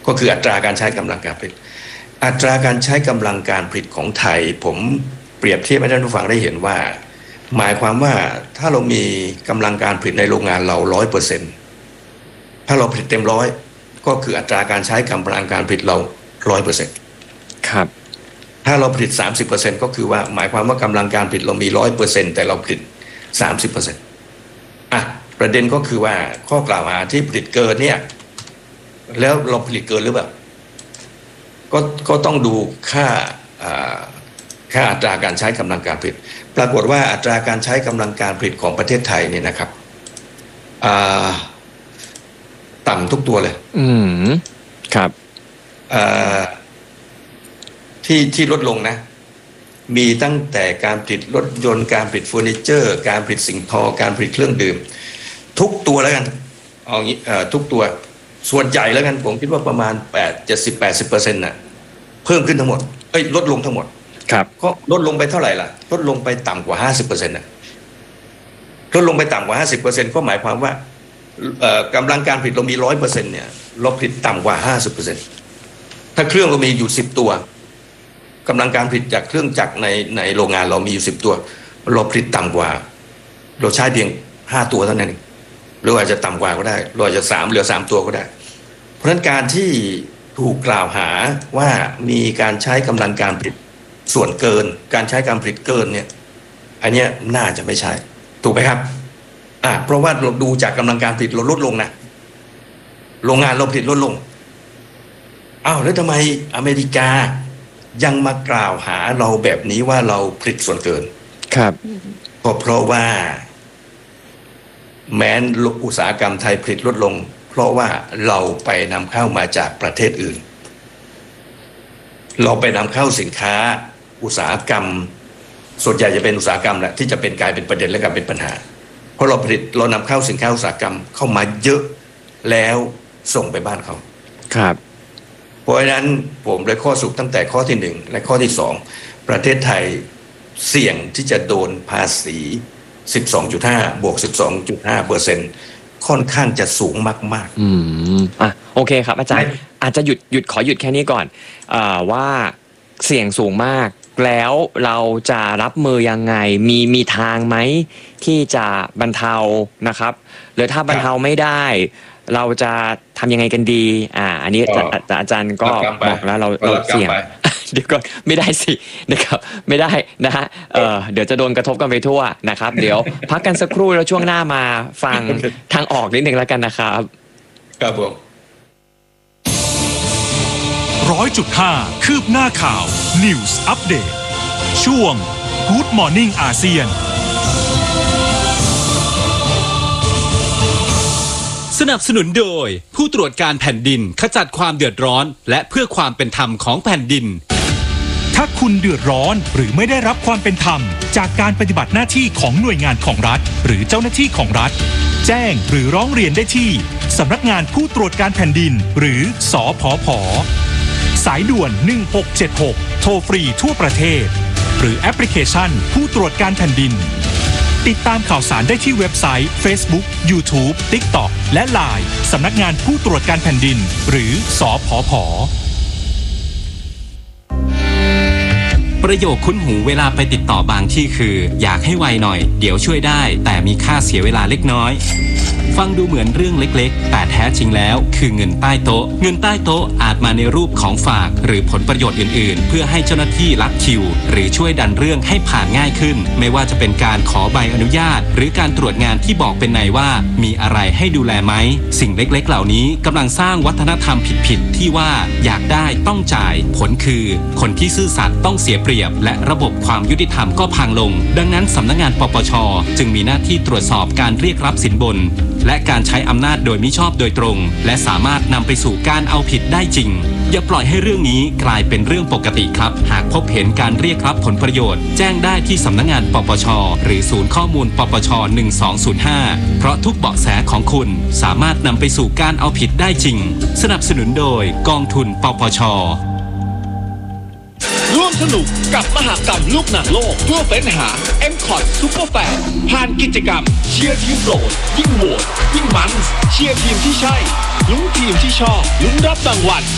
ก็คืออัตราการใช้กำลังการผลิตอัตราการใช้กำลังการผลิตของไทยผมเปรียบเทียบให้ท่านผู้ฟังได้เห็นว่าหมายความว่าถ้าเรามีกำลังการผลิตในโรงงานเรา 100% ถ้าเราผลิตเต็มร้อยก็คืออัตราการใช้กำลังการผลิตเรา 100% ครับถ้าเราผลิต 30% ก็คือว่าหมายความว่ากำลังการผลิตเรามี 100% แต่เราผลิต 30% อ่ะประเด็นก็คือว่าข้อกล่าวหาที่ผลิตเกินเนี่ยแล้วเราผลิตเกินหรือเปล่าก็ต้องดูค่าอัตราการใช้กำลังการผลิตปรากฏว่าอัตราการใช้กำลังการผลิตของประเทศไทยเนี่ยนะครับต่ำทุกตัวเลยครับที่ลดลงนะมีตั้งแต่การผลิตรถยนต์การผลิตเฟอร์นิเจอร์การผลิตสิ่งทอการผลิตเครื่องดื่มทุกตัวแล้วกันเอางี้ทุกตัวส่วนใหญ่แล้วกันผมคิดว่าประมาณ70-80%น่ะเพิ่มขึ้นทั้งหมดลดลงทั้งหมดครับก็ลดลงไปเท่าไหร่ล่ะลดลงไปต่ำกว่า 50% น่ะลดลงไปต่ำกว่า 50% ก็หมายความว่ากำลังการผลิตเรามี 100% เนี่ยเราผลิตต่ำกว่า 50% ถ้าเครื่องเรามีอยู่10ตัวกำลังการผลิตจากเครื่องจักรในโรงงานเรามีอยู่10ตัวเราผลิตต่ำกว่าเราใช้เพียง5ตัวเท่านั้นเองหรืออาจจะต่ำกว่าก็ได้หรืออาจจะเหลือ3ตัวก็ได้เพราะฉะนั้นการที่ถูกกล่าวหาว่ามีการใช้กำลังการผลิตส่วนเกินการใช้การผลิตเกินเนี่ยอันนี้น่าจะไม่ใช่ถูกไหมครับเพราะว่าเราดูจากกำลังการผลิตเราลดลงนะโรงงานเราผลิตลดลงแล้วทำไมอเมริกายังมากล่าวหาเราแบบนี้ว่าเราผลิตส่วนเกินครับเพราะว่าแม้อุตสาหกรรมไทยผลิตลดลงเพราะว่าเราไปนำเข้ามาจากประเทศอื่นเราไปนำเข้าสินค้าอุตสาหกรรมส่วนใหญ่จะเป็นอุตสาหกรรมแหละที่จะเป็นกลายเป็นประเด็นและกลายเป็นปัญหาเพราะเรานำเข้าสินค้าอุตสาหกรรมเข้ามาเยอะแล้วส่งไปบ้านเขาครับเพราะฉะนั้นผมเลยข้อสรุปตั้งแต่ข้อที่1และข้อที่2ประเทศไทยเสี่ยงที่จะโดนภาษี 12.5 บวก 12.5% ค่อนข้างจะสูงมากๆโอเคครับอาจารย์อาจจะขอหยุดแค่นี้ก่อนว่าเสี่ยงสูงมากแล้วเราจะรับมือยังไงมีทางไหมที่จะบรรเทานะครับหรือถ้าบรรเทาไม่ได้เราจะทำยังไงกันดีอันนี้อาจารย์ก็บอกแล้วเราเสี่ยงเดี๋ยวก็ไม่ได้สินะครับไม่ได้นะฮะเดี๋ยวจะโดนกระทบกันไปทั่วนะครับเดี๋ยวพักกันสักครู่แล้วช่วงหน้ามาฟังทางออกนิดนึงแล้วกันนะครับครับผม 100.5 คืบหน้าข่าว News Update ช่วง Good Morning อาเซียนสนับสนุนโดยผู้ตรวจการแผ่นดินขจัดความเดือดร้อนและเพื่อความเป็นธรรมของแผ่นดินถ้าคุณเดือดร้อนหรือไม่ได้รับความเป็นธรรมจากการปฏิบัติหน้าที่ของหน่วยงานของรัฐหรือเจ้าหน้าที่ของรัฐแจ้งหรือร้องเรียนได้ที่สำนักงานผู้ตรวจการแผ่นดินหรือสผผ.สายด่วน1676โทรฟรีทั่วประเทศหรือแอปพลิเคชันผู้ตรวจการแผ่นดินติดตามข่าวสารได้ที่เว็บไซต์ Facebook YouTube TikTok และ LINE สำนักงานผู้ตรวจการแผ่นดินหรือสผผ. ประโยคคุ้นหูเวลาไปติดต่อบางที่คืออยากให้ไวหน่อยเดี๋ยวช่วยได้แต่มีค่าเสียเวลาเล็กน้อยฟังดูเหมือนเรื่องเล็กๆแต่แท้จริงแล้วคือเงินใต้โต๊ะเงินใต้โต๊ะอาจมาในรูปของฝากหรือผลประโยชน์อื่นๆเพื่อให้เจ้าหน้าที่ลัดคิวหรือช่วยดันเรื่องให้ผ่านง่ายขึ้นไม่ว่าจะเป็นการขอใบอนุญาตหรือการตรวจงานที่บอกเป็นในว่ามีอะไรให้ดูแลไหมสิ่งเล็กๆเหล่านี้กำลังสร้างวัฒนธรรมผิดๆที่ว่าอยากได้ต้องจ่ายผลคือคนที่ซื่อสัตย์ต้องเสียเปรียบและระบบความยุติธรรมก็พังลงดังนั้นสำนักงานปปช.จึงมีหน้าที่ตรวจสอบการเรียกรับสินบนและการใช้อำนาจโดยมิชอบโดยตรงและสามารถนำไปสู่การเอาผิดได้จริงอย่าปล่อยให้เรื่องนี้กลายเป็นเรื่องปกติครับหากพบเห็นการเรียกรับผลประโยชน์แจ้งได้ที่สำนักงานปปช.หรือศูนย์ข้อมูลปปช. 1205เพราะทุกเบาะแสของคุณสามารถนำไปสู่การเอาผิดได้จริงสนับสนุนโดยกองทุนปปช. ร่วมสนุกกับมหกรรมลูกหนังโลกเพื่อเฟ้นหา M-Cot Super Fan ผ่านกิจกรรมเชียร์ทีมโปรดยิ่งโหวตยิ่งมันเชียร์ทีมที่ใช่ลุ้นทีมที่ชอบลุ้นรับรางวัล